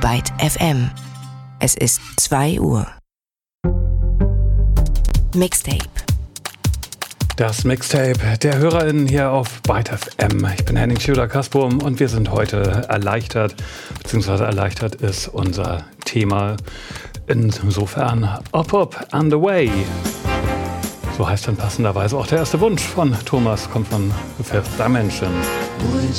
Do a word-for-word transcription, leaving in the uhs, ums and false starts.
Byte F M. Es ist zwei Uhr. Mixtape. Das Mixtape der HörerInnen hier auf Byte F M. Ich bin Henning Schöler-Kasbum und wir sind heute erleichtert, beziehungsweise erleichtert ist unser Thema. Insofern Op-Op on the Way. So heißt dann passenderweise auch der erste Wunsch von Thomas, kommt von The Fifth Dimension. Would